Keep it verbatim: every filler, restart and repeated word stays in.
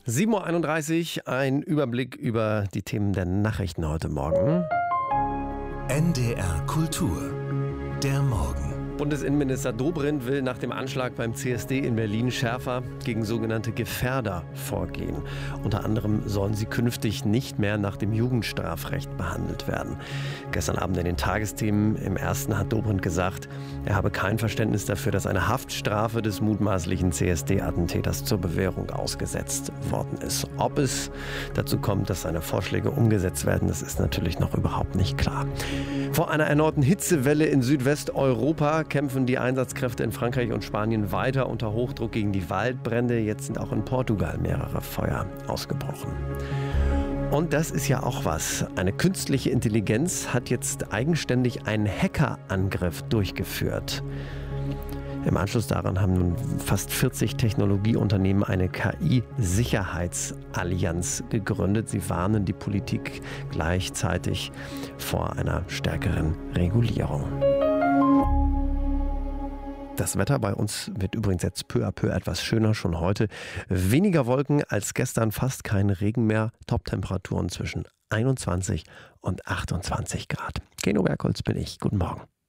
sieben Uhr einunddreißig, ein Überblick über die Themen der Nachrichten heute Morgen. N D R Kultur, der Morgen. Bundesinnenminister Dobrindt will nach dem Anschlag beim C S D in Berlin schärfer gegen sogenannte Gefährder vorgehen. Unter anderem sollen sie künftig nicht mehr nach dem Jugendstrafrecht behandelt werden. Gestern Abend in den Tagesthemen im Ersten hat Dobrindt gesagt, er habe kein Verständnis dafür, dass eine Haftstrafe des mutmaßlichen C S D-Attentäters zur Bewährung ausgesetzt worden ist. Ob es dazu kommt, dass seine Vorschläge umgesetzt werden, das ist natürlich noch überhaupt nicht klar. Vor einer erneuten Hitzewelle in Südwesteuropa kämpfen die Einsatzkräfte in Frankreich und Spanien weiter unter Hochdruck gegen die Waldbrände. Jetzt sind auch in Portugal mehrere Feuer ausgebrochen. Und das ist ja auch was. Eine künstliche Intelligenz hat jetzt eigenständig einen Hackerangriff durchgeführt. Im Anschluss daran haben nun fast vierzig Technologieunternehmen eine K I-Sicherheitsallianz gegründet. Sie warnen die Politik gleichzeitig vor einer stärkeren Regulierung. Das Wetter bei uns wird übrigens jetzt peu à peu etwas schöner, schon heute. Weniger Wolken als gestern, fast kein Regen mehr. Top-Temperaturen zwischen einundzwanzig und achtundzwanzig Grad. Geno Bergholz bin ich. Guten Morgen.